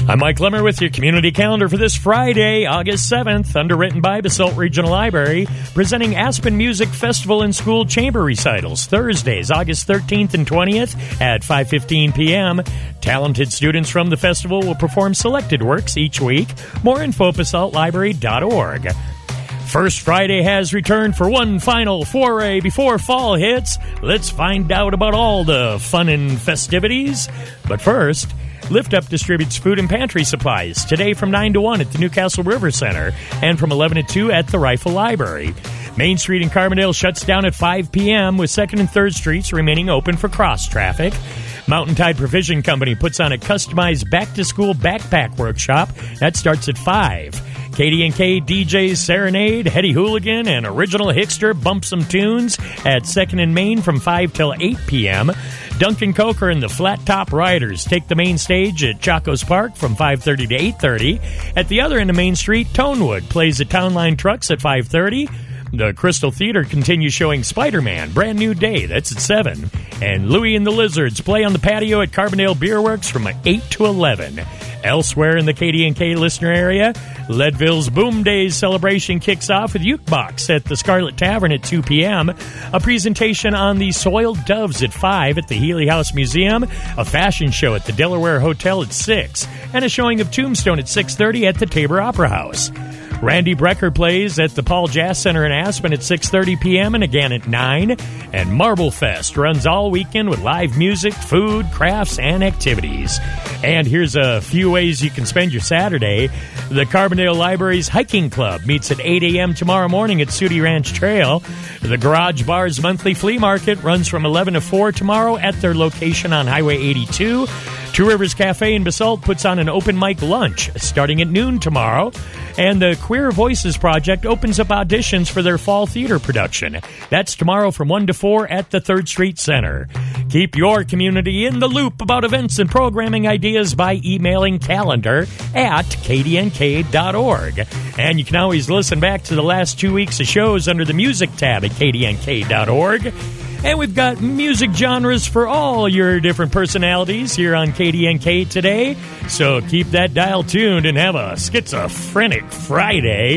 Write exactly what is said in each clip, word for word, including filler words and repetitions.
I'm Mike Lemmer with your community calendar for this Friday, August seventh, underwritten by Basalt Regional Library, presenting Aspen Music Festival and School Chamber Recitals, Thursdays, August thirteenth and twentieth at five fifteen p.m. Talented students from the festival will perform selected works each week. More info at basalt library dot org. First Friday has returned for one final foray before fall hits. Let's find out about all the fun and festivities. But first, Lift Up distributes food and pantry supplies today from nine to one at the Newcastle River Center and from eleven to two at the Rifle Library. Main Street in Carbondale shuts down at five p.m. with second and third Streets remaining open for cross traffic. Mountain Tide Provision Company puts on a customized back-to-school backpack workshop. That starts at five. K D and K D Js Serenade, Hetty Hooligan, and Original Hickster bump some tunes at second and Main from five till eight p.m. Duncan Coker and the Flat Top Riders take the main stage at Chacos Park from five thirty to eight thirty. At the other end of Main Street, Tonewood plays at Town Line Trucks at five thirty. The Crystal Theater continues showing Spider-Man, Brand New Day, that's at seven. And Louie and the Lizards play on the patio at Carbondale Beer Works from eight to eleven. Elsewhere in the K D and K listener area, Leadville's Boom Days celebration kicks off with Ukebox at the Scarlet Tavern at two p.m., a presentation on the Soiled Doves at five at the Healy House Museum, a fashion show at the Delaware Hotel at six, and a showing of Tombstone at six thirty at the Tabor Opera House. Randy Brecker plays at the Paul Jazz Center in Aspen at six thirty p.m. and again at nine. And Marble Fest runs all weekend with live music, food, crafts, and activities. And here's a few ways you can spend your Saturday. The Carbondale Library's Hiking Club meets at eight a.m. tomorrow morning at Sooty Ranch Trail. The Garage Bar's monthly flea market runs from eleven to four tomorrow at their location on Highway eighty-two. Two Rivers Cafe in Basalt puts on an open mic lunch starting at noon tomorrow. And the Queer Voices Project opens up auditions for their fall theater production. That's tomorrow from one to four at the third Street Center. Keep your community in the loop about events and programming ideas by emailing calendar at k d n k dot org. And you can always listen back to the last two weeks of shows under the music tab at k d n k dot org. And we've got music genres for all your different personalities here on K D N K today. So keep that dial tuned and have a schizophrenic Friday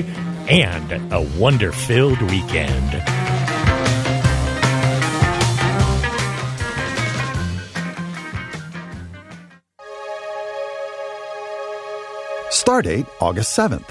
and a wonder-filled weekend. Stardate August seventh.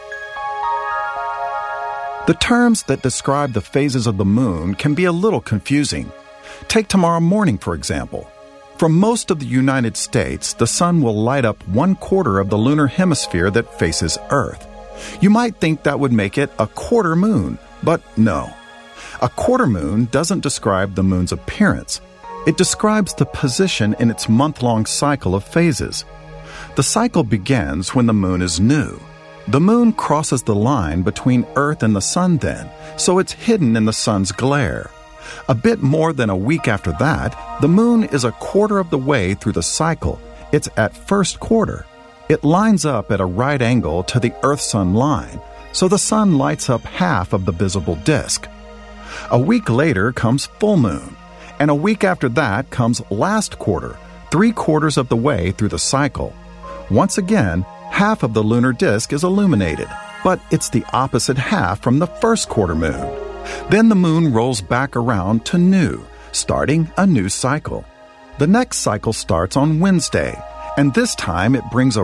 The terms that describe the phases of the moon can be a little confusing. Take tomorrow morning, for example. For most of the United States, the sun will light up one quarter of the lunar hemisphere that faces Earth. You might think that would make it a quarter moon, but no. A quarter moon doesn't describe the moon's appearance. It describes the position in its month-long cycle of phases. The cycle begins when the moon is new. The moon crosses the line between Earth and the sun then, so it's hidden in the sun's glare. A bit more than a week after that, the moon is a quarter of the way through the cycle. It's at first quarter. It lines up at a right angle to the Earth-Sun line, so the sun lights up half of the visible disk. A week later comes full moon, and a week after that comes last quarter, three quarters of the way through the cycle. Once again, half of the lunar disk is illuminated, but it's the opposite half from the first quarter moon. Then the moon rolls back around to new, starting a new cycle. The next cycle starts on Wednesday, and this time it brings a